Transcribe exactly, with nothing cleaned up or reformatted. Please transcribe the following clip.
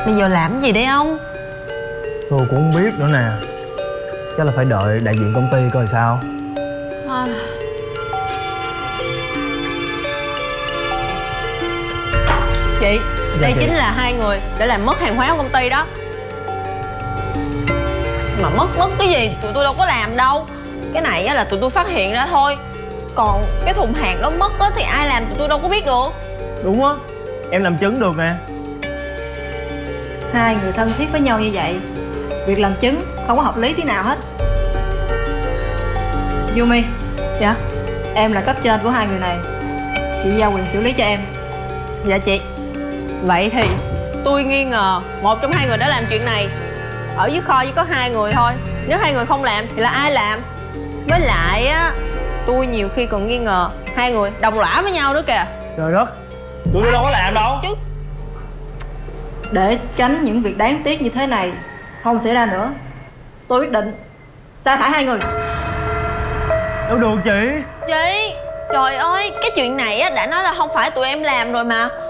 Bây giờ làm cái gì đây ông? Tôi cũng không biết nữa nè. Chắc là phải đợi đại diện công ty coi sao. À... Chị, Dạ đây chị. chính là hai người để làm mất hàng hóa của công ty đó. Mà mất mất cái gì tụi tôi đâu có làm đâu. Cái này á là tụi tôi phát hiện ra thôi. Còn cái thùng hàng đó mất á thì ai làm tụi tôi đâu có biết được. Đúng á, em làm chứng được nè. Hai người thân thiết với nhau như vậy, việc làm chứng không có hợp lý tí nào hết. Yumi. Dạ. Em là cấp trên của hai người này, chị giao quyền xử lý cho em. Dạ chị. Vậy thì tôi nghi ngờ một trong hai người đã làm chuyện này. Ở dưới kho chỉ có hai người thôi. Nếu hai người không làm thì là ai làm? Với lại á, tôi nhiều khi còn nghi ngờ hai người đồng lõa với nhau nữa kìa. Trời đất, tụi tôi đâu có làm đâu chứ. Để tránh những việc đáng tiếc như thế này không xảy ra nữa, tôi quyết định sa thải hai người. đâu được chị. Chị, trời ơi, cái chuyện này á đã nói là không phải tụi em làm rồi mà.